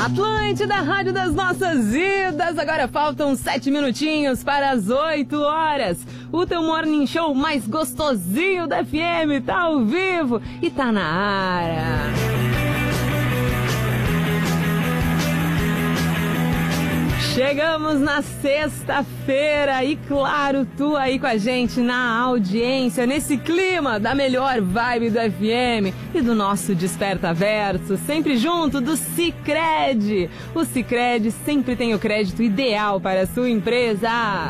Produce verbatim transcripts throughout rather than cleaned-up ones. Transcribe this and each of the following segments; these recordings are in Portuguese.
Atlântida, rádio das nossas vidas. Agora faltam sete minutinhos para as oito horas. O teu morning show mais gostosinho da F M tá ao vivo e tá na área. Chegamos na sexta-feira e claro, tu aí com a gente na audiência, nesse clima da melhor vibe do F M e do nosso Desperta Verso, sempre junto do Sicredi. O Sicredi sempre tem o crédito ideal para a sua empresa.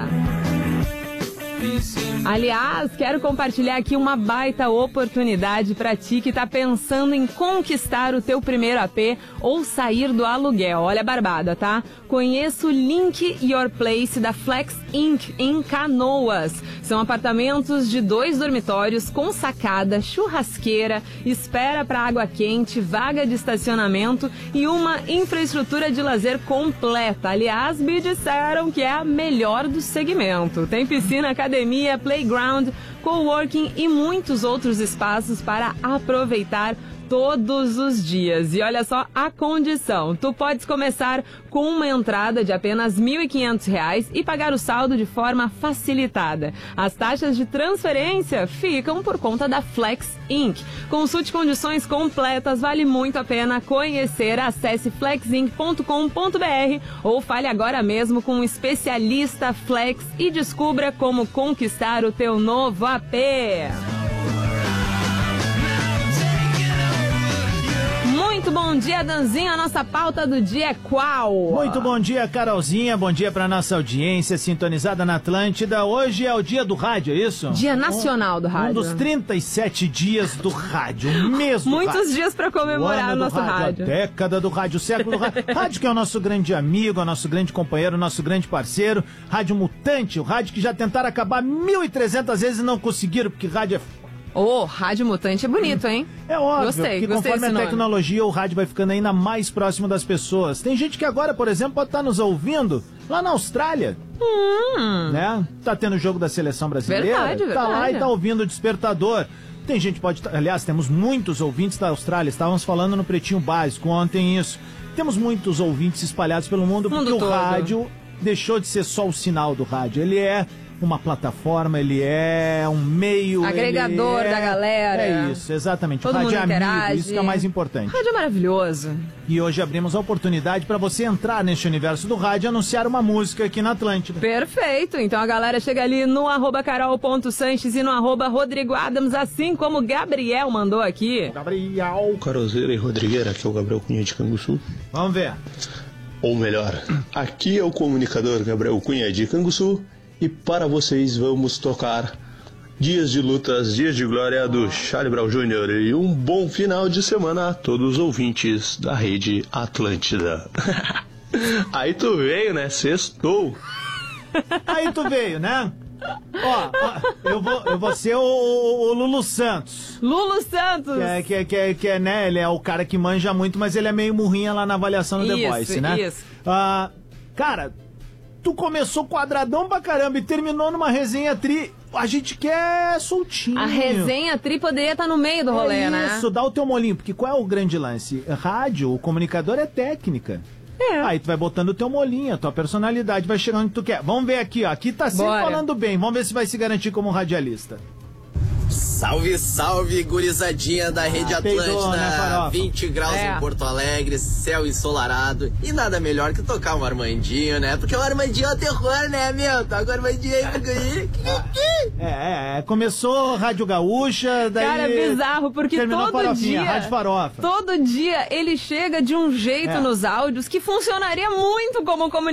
Aliás, quero compartilhar aqui uma baita oportunidade para ti que tá pensando em conquistar o teu primeiro A P ou sair do aluguel. Olha a barbada, tá? Conheça o Link Your Place da Flex Incorporated em Canoas. São apartamentos de dois dormitórios com sacada, churrasqueira, espera para água quente, vaga de estacionamento e uma infraestrutura de lazer completa. Aliás, me disseram que é a melhor do segmento. Tem piscina, academia, playground, coworking e muitos outros espaços para aproveitar todos os dias. E olha só a condição. Tu podes começar com uma entrada de apenas mil e quinhentos reais e pagar o saldo de forma facilitada. As taxas de transferência ficam por conta da Flex Incorporated. Consulte condições completas, vale muito a pena conhecer. Acesse flex inc ponto com ponto b r ou fale agora mesmo com um especialista Flex e descubra como conquistar o teu novo A P. Muito bom dia, Danzinho. A nossa pauta do dia é qual? Muito bom dia, Carolzinha. Bom dia pra nossa audiência sintonizada na Atlântida. Hoje é o dia do rádio, é isso? Dia nacional um, do rádio. Um dos trinta e sete dias do rádio, o mês do Muitos rádio. dias pra comemorar o, o nosso rádio, rádio. A década do rádio, o século do rádio. Rádio que é o nosso grande amigo, o nosso grande companheiro, o nosso grande parceiro. Rádio Mutante, o rádio que já tentaram acabar mil e trezentas vezes e não conseguiram, porque rádio é... Ô, oh, Rádio Mutante é bonito, hein? É óbvio, gostei, que gostei conforme a nome. tecnologia, o rádio vai ficando ainda mais próximo das pessoas. Tem gente que agora, por exemplo, pode estar nos ouvindo lá na Austrália. Hum. Né? Tá tendo o jogo da seleção brasileira. Verdade, tá verdade. lá e tá ouvindo o Despertador. Tem gente que pode... Aliás, temos muitos ouvintes da Austrália. Estávamos falando no Pretinho Básico ontem isso. Temos muitos ouvintes espalhados pelo mundo, mundo porque todo. O rádio deixou de ser só o sinal do rádio. Ele é uma plataforma, ele é um meio... agregador é... da galera. É isso, exatamente. Todo o rádio mundo é amigo, interage. isso que é o mais importante. O rádio é maravilhoso. E hoje abrimos a oportunidade para você entrar neste universo do rádio e anunciar uma música aqui na Atlântida. Perfeito. Então a galera chega ali no arroba carol.sanches e no arroba Rodrigo Adams, assim como o Gabriel mandou aqui. Gabriel. Carolzeira e Rodrigueira, aqui é o Gabriel Cunha de Canguçu. Vamos ver. Ou melhor, aqui é o comunicador Gabriel Cunha de Canguçu. E para vocês vamos tocar Dias de Lutas, Dias de Glória do Charlie Brown Júnior E um bom final de semana a todos os ouvintes da rede Atlântida. Aí tu veio, né? Sextou. Aí tu veio, né? Ó, ó eu, vou, eu vou ser o, o, o Lulu Santos. Lulu Santos! Que é, que, é, que, é, que é, né? Ele é o cara que manja muito, mas ele é meio murrinha lá na avaliação do isso, The Voice, né? Isso. Ah, cara... Tu começou quadradão pra caramba e terminou numa resenha tri. A gente quer soltinho. A resenha tri poderia estar no meio do rolê, é né? Isso, dá o teu molinho. Porque qual é o grande lance? Rádio, o comunicador é técnica. É. Aí tu vai botando o teu molinho, a tua personalidade vai chegando onde tu quer. Vamos ver aqui, ó. Aqui tá sempre Bora. falando bem. Vamos ver se vai se garantir como radialista. Salve, salve, gurizadinha da Rede ah, Atlântida, peidou, né, vinte graus é. em Porto Alegre, céu ensolarado, e nada melhor que tocar um Armandinho, né? Porque o Armandinho é o terror, né, meu? Toca o Armandinho aí, guri. É, é, começou Rádio Gaúcha, daí... Cara, é bizarro, porque terminou todo farofinha, dia... Rádio Farofa. Todo dia ele chega de um jeito É. nos áudios que funcionaria muito como comunicador.